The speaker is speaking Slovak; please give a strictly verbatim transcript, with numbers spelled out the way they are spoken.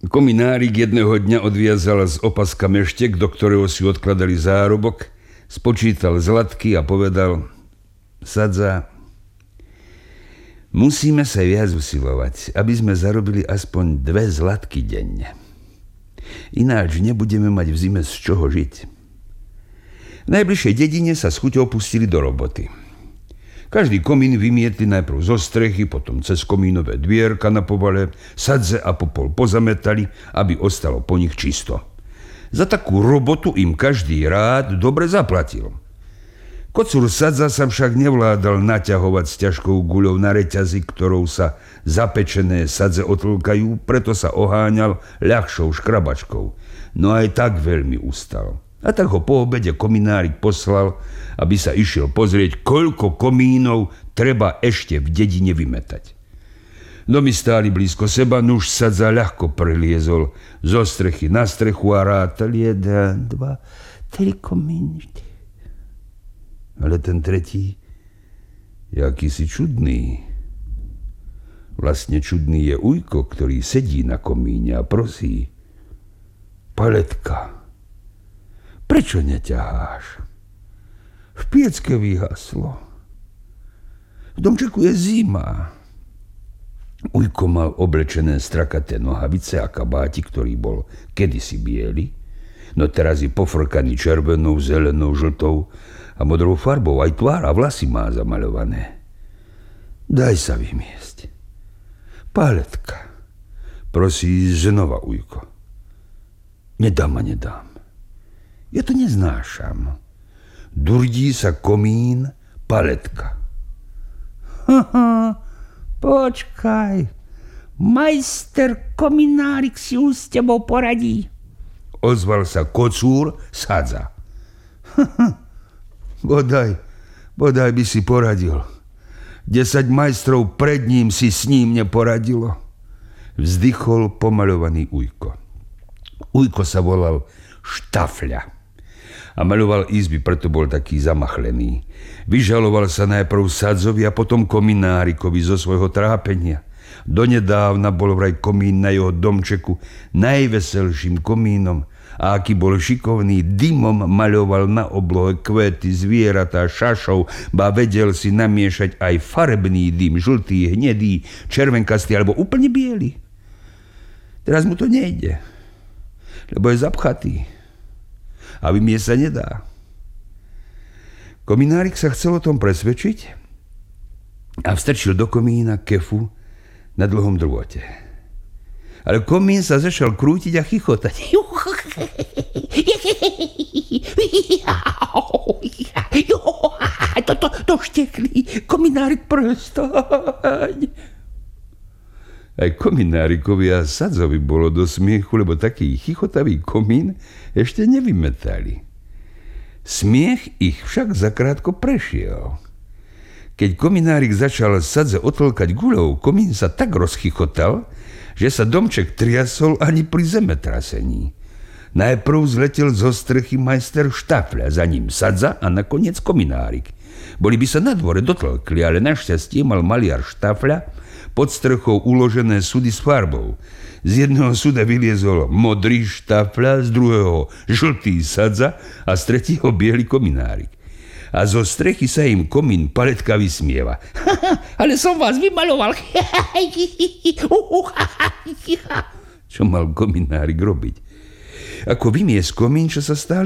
Kominárik jedného dňa odviazal z opaska meštek, do ktorého si odkladali zárobok, spočítal zlatky a povedal: Sadza, musíme sa viac usilovať, aby sme zarobili aspoň dve zlatky denne. Ináč nebudeme mať v zime z čoho žiť. V najbližšej dedine sa s chuťou pustili do roboty. Každý komín vymietli najprv zo strechy, potom cez komínové dvierka na povale, sadze a popol pozametali, aby ostalo po nich čisto. Za takú robotu im každý rád dobre zaplatil. Kocúr Sadza sa však nevládal naťahovať s ťažkou guľou na reťazi, ktorou sa zapečené sadze otlkajú, preto sa oháňal ľahšou škrabačkou. No aj tak veľmi ustal. A tak ho po obede kominárik poslal, aby sa išiel pozrieť, koľko komínov treba ešte v dedine vymetať. Domy stáli blízko seba, nuž Sadza ľahko preliezol zo strechy na strechu a rátal jeden, dva, tri komíny. Ale ten tretí je akýsi čudný. Vlastne čudný je Ujko, ktorý sedí na komíne a prosí: Paletka, prečo neťaháš? V piecke vyhaslo. V domčeku je zima. Ujko mal oblečené strakaté nohavice a kabáti, ktorý bol kedysi biely, no teraz je pofrkaný červenou, zelenou, žltou a modrou farbou. Aj tvár a vlasy má zamaľované. Daj sa vymiesť. Paletka, prosí znova Ujko. Nedám a nedám. Ja to neznášam. Durdí sa komín, Paletka. Haha, počkaj. Majster kominárik si už s tebou poradí. Ozval sa kocúr Sadza. Haha, bodaj, bodaj by si poradil. Desať majstrov pred ním si s ním neporadilo. Vzdychol pomaľovaný Ujko. Ujko sa volal Štafľa a maľoval izby, preto bol taký zamachlený. Vyžaloval sa najprv Sadzovi a potom kominárikovi zo svojho trápenia. Donedávna bol vraj komín na jeho domčeku najveselším komínom a aký bol šikovný, dymom maľoval na oblohe kvety, zvieratá, šašov, ba vedel si namiešať aj farebný dym, žltý, hnedý, červenkastý alebo úplne biely. Teraz mu to nejde, lebo je zapchatý a vymiesť sa nedá. Kominárik sa chcel o tom presvedčiť a vstrčil do komína kefu na dlhom drôte. Ale komín sa začal krútiť a chichotať. To, to, to štekli. Kominárik, prestaň. Aj kominárikovi a Sadzovi bolo do smiechu, lebo taký chichotavý komín ešte nevymetali. Smiech ich však zakrátko prešiel. Keď kominárik začal Sadze otlkať guľou, komín sa tak rozchichotal, že sa domček triasol ani pri zemetrasení. Najprv zletel zo strechy majster Štafľa, za ním Sadza a nakoniec kominárik. Boli by sa na dvore dotlkli, ale našťastie mal maliar Štafľa pod strechou uložené sudy s farbou. Z jedného suda vyliezol modrý Štafľa, z druhého žltý Sadza a z tretieho biely kominárik. A zo strechy sa im komín Paletka vysmieva. Ale som vás vymaloval. Čo mal kominárik robiť? Ako vymies komín, čo sa stále